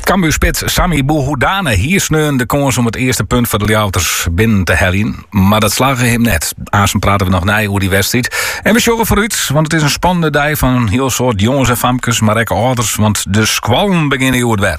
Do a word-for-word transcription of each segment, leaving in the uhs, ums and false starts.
Cambuurspits Sami Bouhoudane hier sneun de kans om het eerste punt voor de Ljouters binnen te hellen. Maar dat slagen hem net. Aansem praten we nog na hoe die wedstrijd. En we zorgen voor iets, want het is een spannende dag van een heel soort jongens en famkes, maar ook ouders, want de squallen beginnen hoe het weer.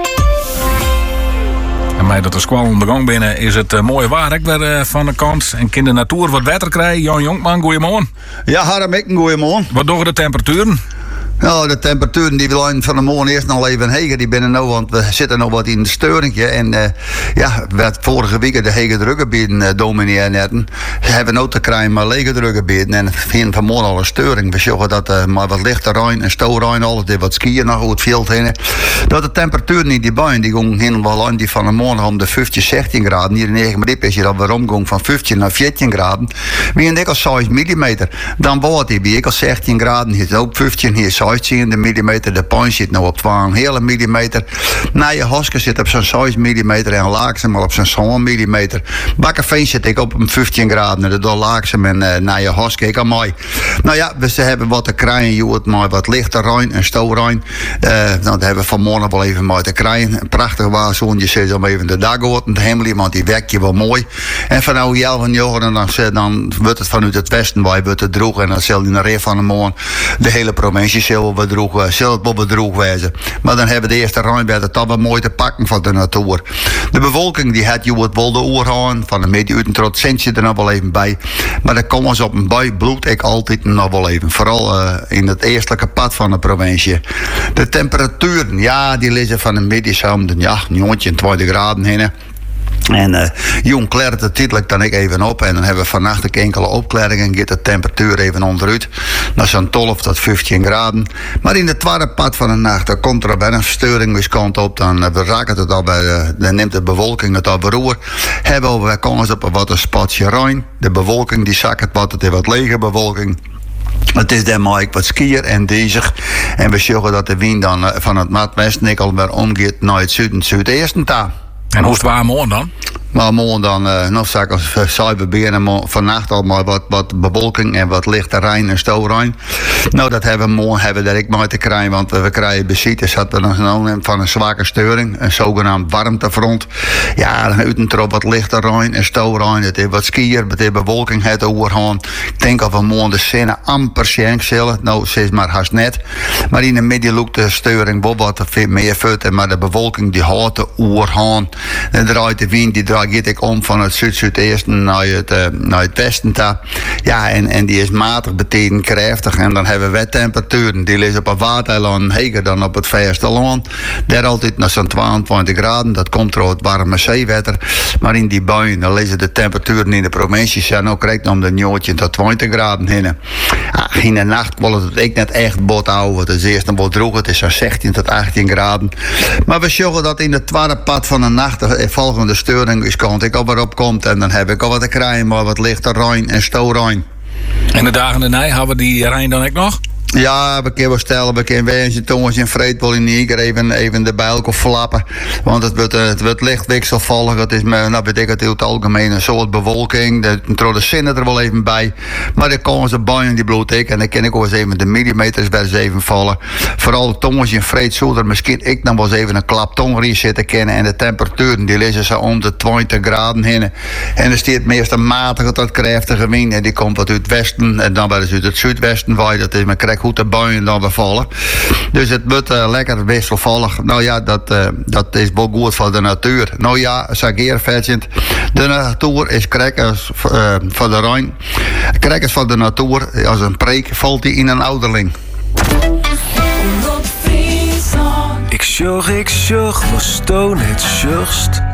En mij dat de squallen begon binnen is het uh, mooie waar ik weer uh, van de kant. En kind de natuur wat wetter krijgen. Jan Jonkman, goeiemorgen. Ja, Harm, ik een goeiemorgen. Wat doen de temperaturen? Nou, de temperaturen die willen van de morgen eerst nog even hegen. Die binnen nou, want we zitten nog wat in een steuringje. En uh, ja, werd vorige week de hege drukgebieden uh, domineren netten. Ze hebben ook te krijgen maar lege drukgebieden. En vinden vanmorgen al een steuring. We zorgen dat uh, maar wat lichter ruim en stoorruim, alles dit wat skiën nog goed veld heen. Dat de temperaturen in die buien, die gingen helemaal aan die van de morgen om de vijftien, zestien graden. Hier in Egenbriep is je dat weer omging van vijftien naar veertien graden. Wie een dik als zes millimeter. Dan wordt die bij ik als zestien graden. Hier is ook vijftien, hier zestien millimeter. De point zit nou op twaalf hele millimeter. Nou, je hoske zit op zo'n zes millimeter en Laaksem al op zo'n zeven millimeter. Bakkerveen zit ik op een vijftien graden. De door Laaksem en uh, naar je hoske ik aan mij. Nou ja, we hebben wat te krijgen. Je wordt maar wat lichter ruim en stoorruim. Uh, nou, dat hebben we vanmorgen wel even maar te krijgen. Een prachtig waarzoontje zit om even de dag te hemelen, want die werkt je wel mooi. En van nou elf en jaren dan, dan wordt het vanuit het westen waar je wordt het droeg en dan zal in de rest van de morgen de hele provincie zal bedroeg, zal het wel bedroeg wezen. Maar dan hebben we de eerste ruimte het toch wel mooi te pakken van de natuur. De bewolking die had je het wel de oor aan, van een beetje uit een trot zend je er nog wel even bij. Maar dan komen ze op een bui, bloed ik altijd nog wel even. Vooral uh, in het eerstelijke pad van de provincie. De temperaturen, ja, die liggen van een middenzomer, ja, jongetje, twintig graden heen. En uh, jong klert de titel dan ik even op. En dan hebben we vannacht ook enkele opklaringen. En gaat de temperatuur even onderuit. Naar zo'n twaalf tot vijftien graden. Maar in de tweede pad van de nacht, dan komt er bijna een verstoring weer kant op. Dan uh, we raken het al bij, uh, dan neemt de bewolking het al beroer. Hebben we kans op wat een spatje ruim. De bewolking die zakt wat, het is wat lege bewolking. Het is dan maar wat skier en dezig. En we zorgen dat de wind dan uh, van het noordwesten ik al weer omgeet naar het zuiden, zuidesten daar. En hoe is het waar morgen dan? Maar morgen dan, uh, nog straks als we cyberberen, vannacht al maar wat, wat bewolking en wat lichte rein en stoorruim. Nou, dat hebben we morgen hebben dat ik maar te krijgen, want we krijgen besieters dat we dan genomen van een zwakke steuring, een zogenaamd warmtefront. Ja, dan uit een trop wat lichte rein en stoorruim. Het is wat skier, het is bewolking, het overgaan. Ik denk dat we morgen de zinnen amper schenk zullen. Nou, ze is maar haast net. Maar in de midden loopt de steuring wel wat meer voeten, maar de bewolking die houdt de oorgaan. Dan draait de wind, die draait gaat ik om van het zuid-zuidesten naar het, uh, naar het westen. Ta. Ja, en, en die is matig, betekent krachtig. En dan hebben we wettemperaturen. Die liggen op een watereiland heger dan op het verste land. Daar altijd naar zo'n tweeëntwintig graden. Dat komt door het warme zeewetter. Maar in die buien, dan liggen de temperaturen in de provincies. En ook krijgt om de njootje tot twintig graden heen. Ah, in de nacht wil het ik net echt bot houden. Het is eerst een bot droog. Het is zo'n zestien tot achttien graden. Maar we zorgen dat in de tweede pad van de nacht de volgende steuring is kant ik al weer op komt. En dan heb ik al wat te krijgen, maar wat lichter ruim en stoorruim. En de dagen erna hebben we die Rijn dan ook nog? Ja, we kunnen wel stellen, we kunnen wezen, tongens en vreed wel in ieder even, even de bijl of flappen. Want het wordt, het wordt licht wisselvallig. Het is, nou weet ik het, heel het algemeen een soort bewolking. De, de zinnen er wel even bij. Maar de komen ze buien die bloed ik. En dan kan ik ook eens even de millimeters bij eens even vallen. Vooral de tongens en vreed zo er misschien ik dan wel eens even een klap tongrie zitten kennen. En de temperaturen die liggen zo om de twintig graden heen. En er staat meestal matige tot krachtige wind. En die komt wat uit het westen. En dan wel eens uit het zuidwesten waaien. Dat is mijn krek goed de buien dan bevallen. Dus het wordt uh, lekker wisselvallig. Nou ja, dat, uh, dat is wel goed voor de natuur. Nou ja, Sageer verzend. De natuur is krekkers uh, van de Rijn. Krekkers van de natuur. Als een preek valt die in een ouderling. Ik zorg, ik zorg, voor stoon het zorgst.